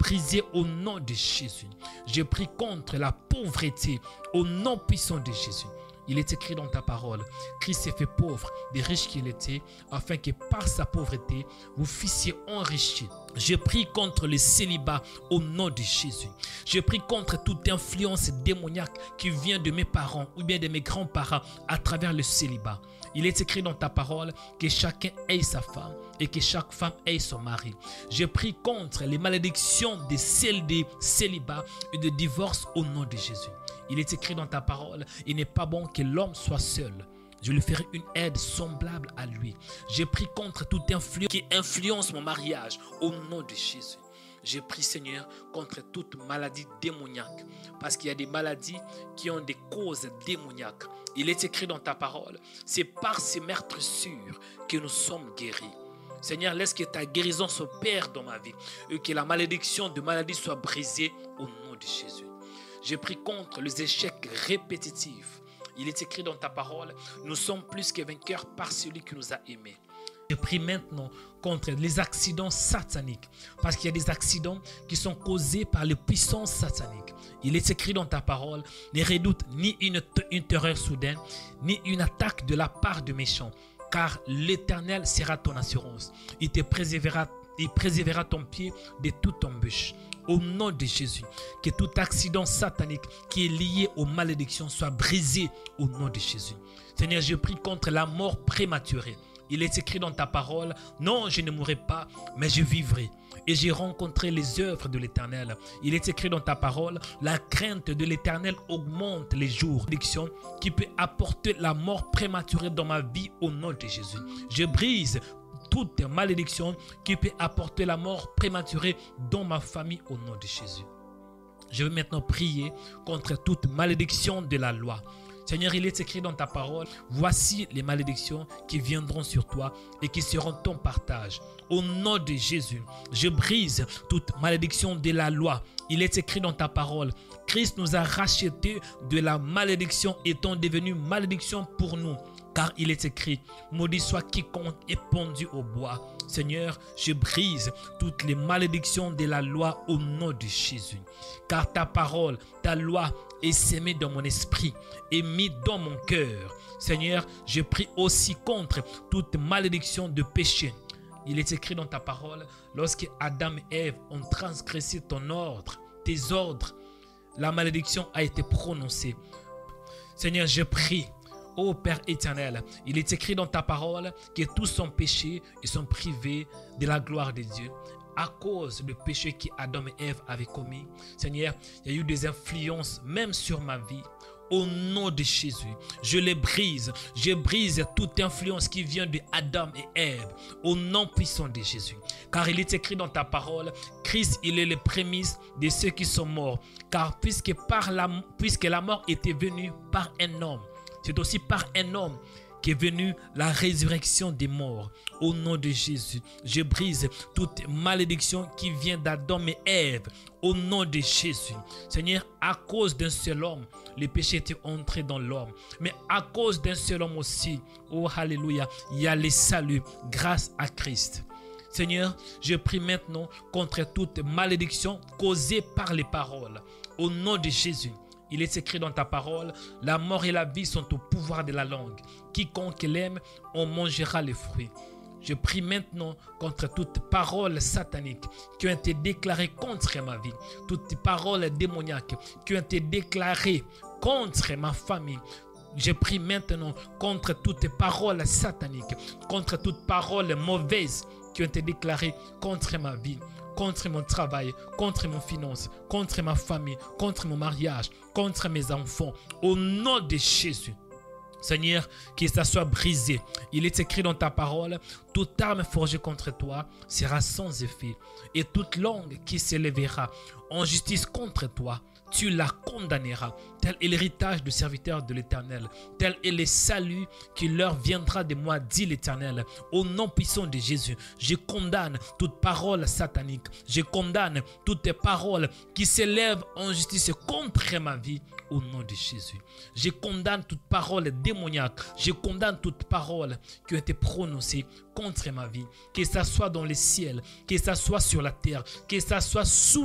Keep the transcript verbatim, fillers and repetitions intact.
brisé au nom de Jésus. Je prie contre la pauvreté au nom puissant de Jésus. Il est écrit dans ta parole, Christ s'est fait pauvre, des riches qu'il était, afin que par sa pauvreté, vous fussiez enrichis. Je prie contre le célibat au nom de Jésus. Je prie contre toute influence démoniaque qui vient de mes parents ou bien de mes grands-parents à travers le célibat. Il est écrit dans ta parole que chacun ait sa femme et que chaque femme ait son mari. Je prie contre les malédictions de celles des célibats et de divorce au nom de Jésus. Il est écrit dans ta parole, il n'est pas bon que l'homme soit seul. Je lui ferai une aide semblable à lui. J'ai pris contre toute influence qui influence mon mariage au nom de Jésus. J'ai pris, Seigneur, contre toute maladie démoniaque. Parce qu'il y a des maladies qui ont des causes démoniaques. Il est écrit dans ta parole, c'est par ces meurtrissures que nous sommes guéris. Seigneur, laisse que ta guérison s'opère dans ma vie et que la malédiction de maladie soit brisée au nom de Jésus. J'ai pris contre les échecs répétitifs. Il est écrit dans ta parole, nous sommes plus que vainqueurs par celui qui nous a aimés. Je prie maintenant contre les accidents sataniques, parce qu'il y a des accidents qui sont causés par les puissances sataniques. Il est écrit dans ta parole, ne redoute ni une, une terreur soudaine, ni une attaque de la part de méchants, car l'Éternel sera ton assurance. Il te préservera, il préservera ton pied de toute embûche. Au nom de Jésus, que tout accident satanique qui est lié aux malédictions soit brisé au nom de Jésus. Seigneur, je prie contre la mort prématurée. Il est écrit dans ta parole, non, je ne mourrai pas, mais je vivrai. Et j'ai rencontré les œuvres de l'Éternel. Il est écrit dans ta parole, la crainte de l'Éternel augmente les jours. Malédiction qui peut apporter la mort prématurée dans ma vie au nom de Jésus. Je brise toute malédiction qui peut apporter la mort prématurée dans ma famille au nom de Jésus. Je vais maintenant prier contre toute malédiction de la loi. Seigneur, il est écrit dans ta parole, voici les malédictions qui viendront sur toi et qui seront ton partage. Au nom de Jésus, je brise toute malédiction de la loi. Il est écrit dans ta parole, Christ nous a rachetés de la malédiction étant devenu malédiction pour nous. Car il est écrit, maudit soit quiconque est pendu au bois. Seigneur, je brise toutes les malédictions de la loi au nom de Jésus. Car ta parole, ta loi est sémée dans mon esprit et mise dans mon cœur. Seigneur, je prie aussi contre toute malédiction de péché. Il est écrit dans ta parole, lorsque Adam et Ève ont transgressé ton ordre, tes ordres, la malédiction a été prononcée. Seigneur, je prie. Ô Père éternel, il est écrit dans ta parole que tous sont péchés et sont privés de la gloire de Dieu à cause du péché qu'Adam et Ève avaient commis. Seigneur, il y a eu des influences même sur ma vie. Au nom de Jésus, je les brise. Je brise toute influence qui vient de Adam et Ève. Au nom puissant de Jésus. Car il est écrit dans ta parole, Christ, il est le prémisse de ceux qui sont morts. Car puisque, par la, puisque la mort était venue par un homme, c'est aussi par un homme qu'est venue la résurrection des morts. Au nom de Jésus, je brise toute malédiction qui vient d'Adam et Ève. Au nom de Jésus, Seigneur, à cause d'un seul homme, le péché était entré dans l'homme. Mais à cause d'un seul homme aussi, oh alléluia, il y a le salut grâce à Christ. Seigneur, je prie maintenant contre toute malédiction causée par les paroles. Au nom de Jésus. Il est écrit dans ta parole, la mort et la vie sont au pouvoir de la langue. Quiconque l'aime, on mangera les fruits. Je prie maintenant contre toute parole satanique qui ont été déclarées contre ma vie. Toutes paroles démoniaques qui ont été déclarées contre ma famille. Je prie maintenant contre toutes paroles sataniques, contre toutes paroles mauvaises qui ont été déclarées contre ma vie, contre mon travail, contre mon finance, contre ma famille, contre mon mariage, contre mes enfants. Au nom de Jésus. Seigneur, que ça soit brisé. Il est écrit dans ta parole, toute arme forgée contre toi sera sans effet. Et toute langue qui s'élèvera en justice contre toi, tu la condamneras. Tel est l'héritage du serviteur de l'Éternel. Tel est le salut qui leur viendra de moi, dit l'Éternel. Au nom puissant de Jésus, je condamne toute parole satanique. Je condamne toutes paroles qui s'élèvent en justice contre ma vie. Au nom de Jésus, je condamne toute parole démoniaque. Je condamne toute parole qui a été prononcée contre ma vie. Que ça soit dans les ciels, que ça soit sur la terre, que ça soit sous